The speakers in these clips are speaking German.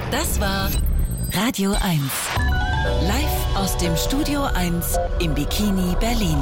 Das war Radio 1. Live aus dem Studio 1 im Bikini Berlin.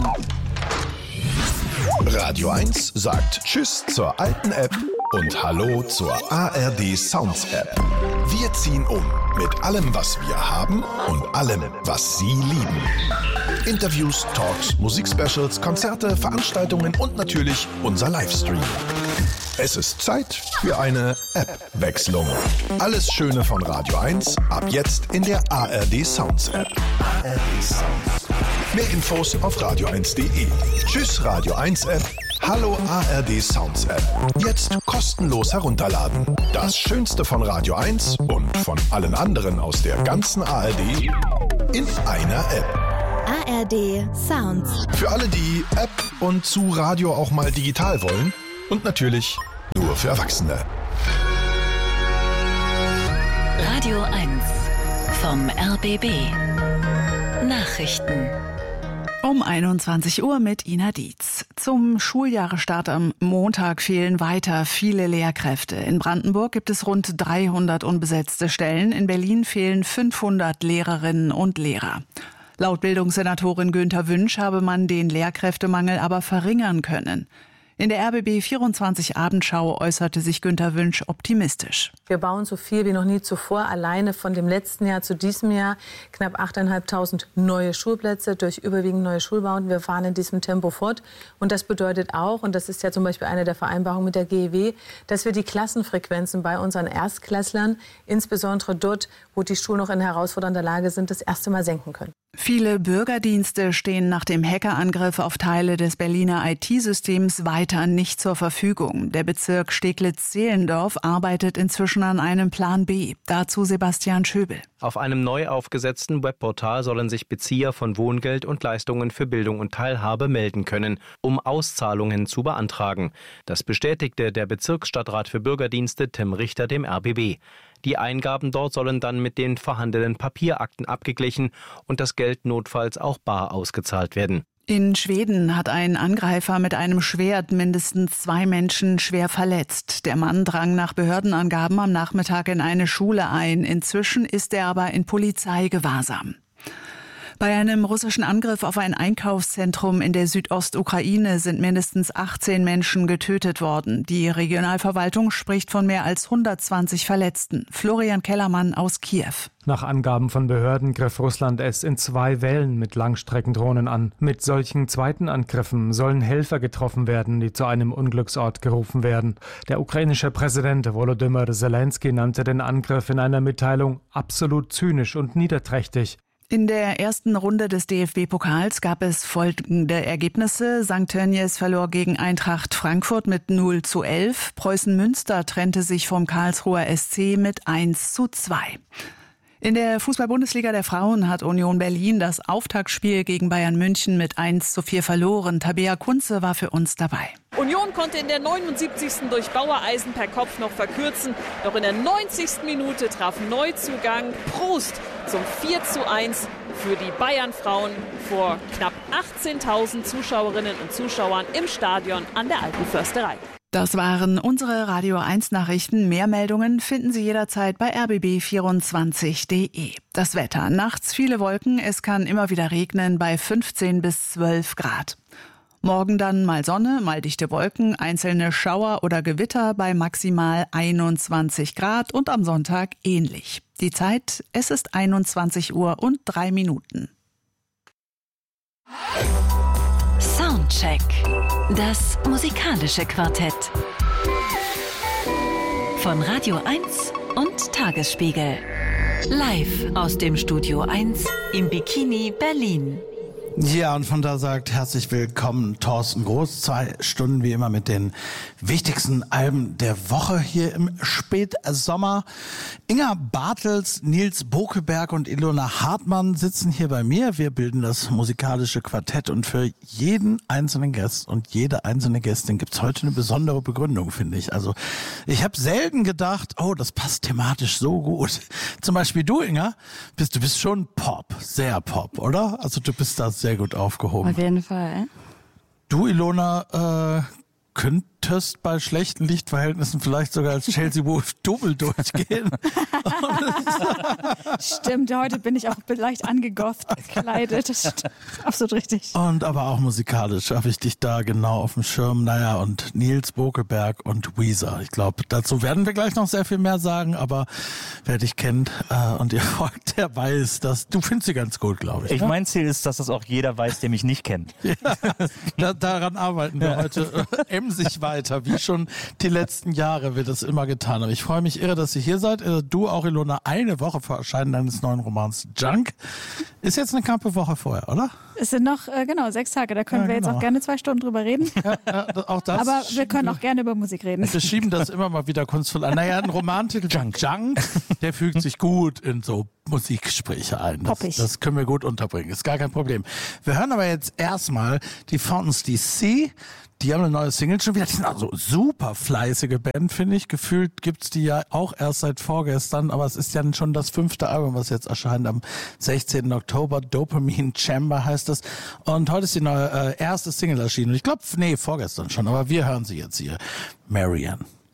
Radio 1 sagt Tschüss zur alten App und Hallo zur ARD Sounds App. Wir ziehen um mit allem, was wir haben und allem, was Sie lieben. Interviews, Talks, Musikspecials, Konzerte, Veranstaltungen und natürlich unser Livestream. Es ist Zeit für eine App-Wechslung. Alles Schöne von Radio 1 ab jetzt in der ARD Sounds App. ARD Sounds. Mehr Infos auf radio1.de. Tschüss Radio 1 App. Hallo ARD Sounds App. Jetzt kostenlos herunterladen. Das Schönste von Radio 1 und von allen anderen aus der ganzen ARD in einer App. ARD Sounds. Für alle, die App und zu Radio auch mal digital wollen. Und natürlich nur für Erwachsene. Radio 1 vom RBB. Nachrichten. Um 21 Uhr mit Ina Dietz. Zum Schuljahresstart am Montag fehlen weiter viele Lehrkräfte. In Brandenburg gibt es rund 300 unbesetzte Stellen. In Berlin fehlen 500 Lehrerinnen und Lehrer. Laut Bildungssenatorin Günther Wünsch habe man den Lehrkräftemangel aber verringern können. In der RBB 24 Abendschau äußerte sich Günther Wünsch optimistisch. Wir bauen so viel wie noch nie zuvor. Alleine von dem letzten Jahr zu diesem Jahr knapp 8.500 neue Schulplätze durch überwiegend neue Schulbauten. Wir fahren in diesem Tempo fort. Und das bedeutet auch, und das ist ja zum Beispiel eine der Vereinbarungen mit der GEW, dass wir die Klassenfrequenzen bei unseren Erstklässlern, insbesondere dort, wo die Schulen noch in herausfordernder Lage sind, das erste Mal senken können. Viele Bürgerdienste stehen nach dem Hackerangriff auf Teile des Berliner IT-Systems weiter nicht zur Verfügung. Der Bezirk Steglitz-Zehlendorf arbeitet inzwischen an einem Plan B. Dazu Sebastian Schöbel. Auf einem neu aufgesetzten Webportal sollen sich Bezieher von Wohngeld und Leistungen für Bildung und Teilhabe melden können, um Auszahlungen zu beantragen. Das bestätigte der Bezirksstadtrat für Bürgerdienste Tim Richter dem RBB. Die Eingaben dort sollen dann mit den vorhandenen Papierakten abgeglichen und das Geld notfalls auch bar ausgezahlt werden. In Schweden hat ein Angreifer mit einem Schwert mindestens 2 Menschen schwer verletzt. Der Mann drang nach Behördenangaben am Nachmittag in eine Schule ein. Inzwischen ist er aber in Polizeigewahrsam. Bei einem russischen Angriff auf ein Einkaufszentrum in der Südostukraine sind mindestens 18 Menschen getötet worden. Die Regionalverwaltung spricht von mehr als 120 Verletzten. Florian Kellermann aus Kiew. Nach Angaben von Behörden griff Russland es in 2 Wellen mit Langstreckendrohnen an. Mit solchen zweiten Angriffen sollen Helfer getroffen werden, die zu einem Unglücksort gerufen werden. Der ukrainische Präsident Volodymyr Zelensky nannte den Angriff in einer Mitteilung absolut zynisch und niederträchtig. In der ersten Runde des DFB-Pokals gab es folgende Ergebnisse. St. Tönnies verlor gegen Eintracht Frankfurt mit 0:11. Preußen Münster trennte sich vom Karlsruher SC mit 1:2. In der Fußball-Bundesliga der Frauen hat Union Berlin das Auftaktspiel gegen Bayern München mit 1:4 verloren. Tabea Kunze war für uns dabei. Union konnte in der 79. durch Bauereisen per Kopf noch verkürzen. Doch in der 90. Minute traf Neuzugang Prost zum 4:1 für die Bayern-Frauen vor knapp 18.000 Zuschauerinnen und Zuschauern im Stadion an der Alten Försterei. Das waren unsere Radio 1 Nachrichten. Mehr Meldungen finden Sie jederzeit bei rbb24.de. Das Wetter. Nachts viele Wolken. Es kann immer wieder regnen bei 15 bis 12 Grad. Morgen dann mal Sonne, mal dichte Wolken, einzelne Schauer oder Gewitter bei maximal 21 Grad und am Sonntag ähnlich. Die Zeit, es ist 21 Uhr und 3 Minuten. Soundcheck. Das musikalische Quartett. Von Radio 1 und Tagesspiegel. Live aus dem Studio 1 im Bikini Berlin. Ja, und von da sagt herzlich willkommen Thorsten Groß. 2 Stunden wie immer mit den wichtigsten Alben der Woche hier im Spätsommer. Inga Bartels, Nils Bokelberg und Ilona Hartmann sitzen hier bei mir. Wir bilden das musikalische Quartett und für jeden einzelnen Gast und jede einzelne Gästin gibt's heute eine besondere Begründung, finde ich. Also ich habe selten gedacht, oh, das passt thematisch so gut. Zum Beispiel du, Inga, du bist schon Pop, sehr Pop, oder? Also du bist da sehr gut aufgehoben. Auf jeden Fall. Du, Ilona, könnte könntest bei schlechten Lichtverhältnissen vielleicht sogar als Chelsea Wolf Double durchgehen. Stimmt, heute bin ich auch leicht angegotht gekleidet. Das ist absolut richtig. Und aber auch musikalisch habe ich dich da genau auf dem Schirm. Naja, und Nils Bokelberg und Weezer. Ich glaube, dazu werden wir gleich noch sehr viel mehr sagen, aber wer dich kennt und ihr folgt, der weiß, dass du findest sie ganz gut, glaube ich. Mein Ziel ist, dass das auch jeder weiß, der mich nicht kennt. Ja, daran arbeiten wir heute emsig weiter, wie schon die letzten Jahre wir das immer getan haben. Ich freue mich irre, dass ihr hier seid. Du auch, Ilona, eine Woche vor Erscheinen deines neuen Romans Junk. Ist jetzt eine knappe Woche vorher, oder? Es sind noch, 6 Tage. Da können wir jetzt auch gerne 2 Stunden drüber reden. Auch das. Aber wir können auch gerne über Musik reden. Wir schieben das immer mal wieder kunstvoll an. Naja, ein Romantitel Junk, der fügt sich gut in so Musikgespräche ein. Das können wir gut unterbringen, ist gar kein Problem. Wir hören aber jetzt erstmal die Fountains DC. Die haben eine neue Single schon wieder. Die sind also super fleißige Band, finde ich. Gefühlt gibt's die ja auch erst seit vorgestern, aber es ist ja schon das 5. Album, was jetzt erscheint am 16. Oktober. Dopamine Chamber heißt es. Und heute ist die neue erste Single erschienen. Ich glaube, vorgestern schon, aber wir hören sie jetzt hier. Marianne.